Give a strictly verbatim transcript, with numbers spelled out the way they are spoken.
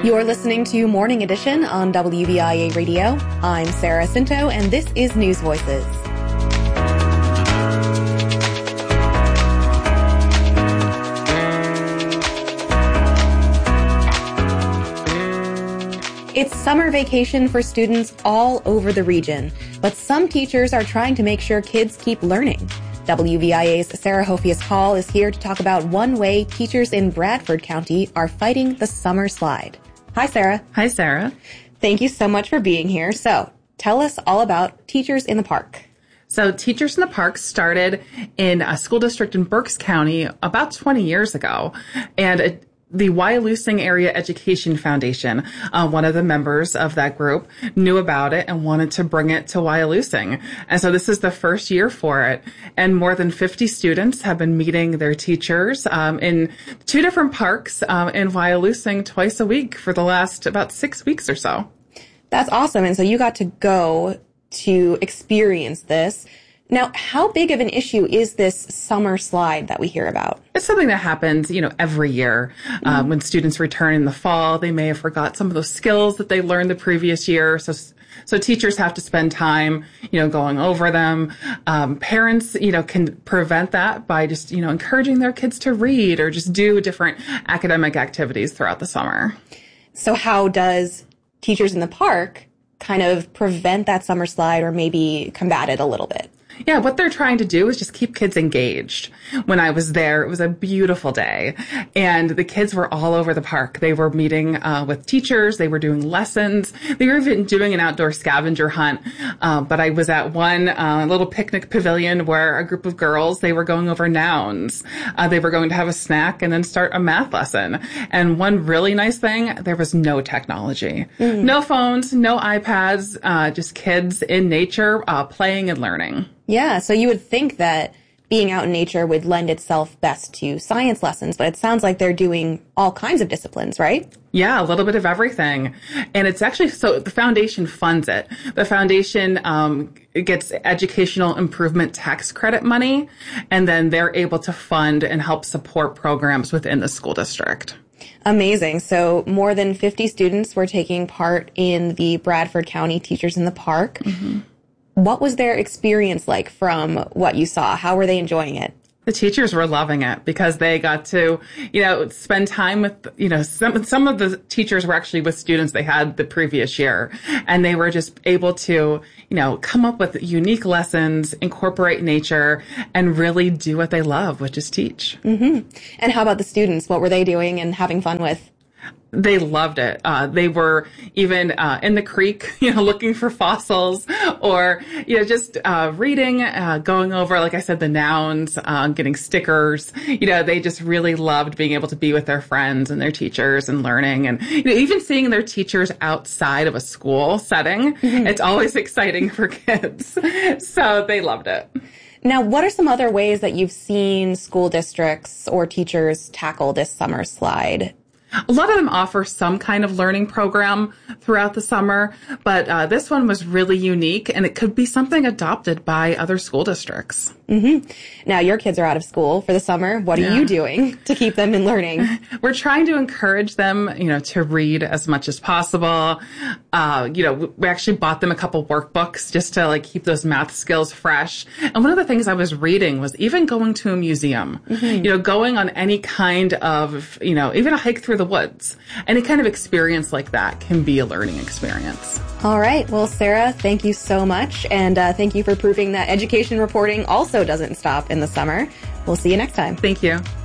You're listening to Morning Edition on W V I A Radio. I'm Sarah Cinto, and this is News Voices. It's summer vacation for students all over the region, but some teachers are trying to make sure kids keep learning. W V I A's Sarah Hofias-Call is here to talk about one way teachers in Bradford County are fighting the summer slide. Hi, Sarah. Hi, Sarah. Thank you so much for being here. So, tell us all about Teachers in the Park. So, Teachers in the Park started in a school district in Berks County about twenty years ago, and it the Wyalusing Area Education Foundation, uh, one of the members of that group, knew about it and wanted to bring it to Wyalusing. And so this is the first year for it. And more than fifty students have been meeting their teachers um, in two different parks um, in Wyalusing twice a week for the last about six weeks or so. That's awesome. And so you got to go to experience this. Now, how big of an issue is this summer slide that we hear about? It's something that happens, you know, every year. Mm-hmm. Um, when students return in the fall, they may have forgot some of those skills that they learned the previous year. So, so teachers have to spend time, you know, going over them. Um, parents, you know, can prevent that by just, you know, encouraging their kids to read or just do different academic activities throughout the summer. So how does Teachers in the Park kind of prevent that summer slide or maybe combat it a little bit? Yeah, what they're trying to do is just keep kids engaged. When I was there, it was a beautiful day, and the kids were all over the park. They were meeting uh, with teachers. They were doing lessons. They were even doing an outdoor scavenger hunt. Uh, but I was at one uh, little picnic pavilion where a group of girls, they were going over nouns. Uh, they were going to have a snack and then start a math lesson. And one really nice thing, there was no technology. Mm. No phones, no iPads, uh, just kids in nature uh, playing and learning. Yeah, so you would think that being out in nature would lend itself best to science lessons, but it sounds like they're doing all kinds of disciplines, right? Yeah, a little bit of everything. And it's actually, so the foundation funds it. The foundation um, gets educational improvement tax credit money, and then they're able to fund and help support programs within the school district. Amazing. So more than fifty students were taking part in the Bradford County Teachers in the Park. Mm-hmm. What was their experience like from what you saw? How were they enjoying it? The teachers were loving it because they got to, you know, spend time with, you know, some, some of the teachers were actually with students they had the previous year, and they were just able to, you know, come up with unique lessons, incorporate nature, and really do what they love, which is teach. Mm-hmm. And how about the students? What were they doing and having fun with? They loved it. Uh, they were even uh, in the creek, you know, looking for fossils, or, you know, just uh, reading, uh, going over, like I said, the nouns, uh, getting stickers. You know, they just really loved being able to be with their friends and their teachers and learning, and, you know, even seeing their teachers outside of a school setting. Mm-hmm. It's always exciting for kids. So they loved it. Now, what are some other ways that you've seen school districts or teachers tackle this summer slide? A lot of them offer some kind of learning program throughout the summer, but uh, this one was really unique, and it could be something adopted by other school districts. Mm-hmm. Now, your kids are out of school for the summer. What are yeah. you doing to keep them in learning? We're trying to encourage them, you know, to read as much as possible. Uh, you know, we actually bought them a couple workbooks just to, like, keep those math skills fresh. And one of the things I was reading was even going to a museum, mm-hmm. you know, going on any kind of, you know, even a hike through the woods. Any kind of experience like that can be a learning experience. All right. Well, Sarah, thank you so much. And uh, thank you for proving that education reporting also doesn't stop in the summer. We'll see you next time. Thank you.